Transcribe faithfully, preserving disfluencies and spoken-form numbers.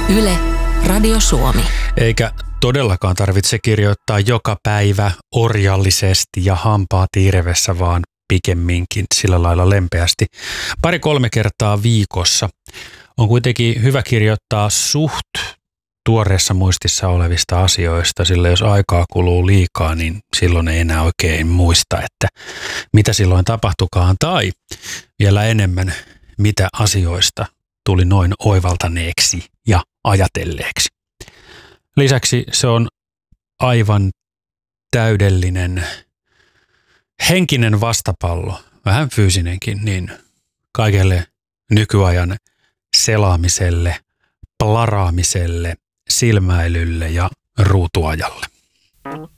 Yle, Radio Suomi. Eikä todellakaan tarvitse kirjoittaa joka päivä orjallisesti ja hampaat irvessä, vaan pikemminkin sillä lailla lempeästi. Pari-kolme kertaa viikossa on kuitenkin hyvä kirjoittaa suht tuoreessa muistissa olevista asioista, sillä jos aikaa kuluu liikaa, niin silloin ei enää oikein muista, että mitä silloin tapahtukaan, tai vielä enemmän, mitä asioista tuli noin oivaltaneeksi ja ajatelleeksi. Lisäksi se on aivan täydellinen henkinen vastapallo, vähän fyysinenkin, niin kaikelle nykyajan selaamiselle, plaraamiselle, silmäilylle ja ruutuajalle.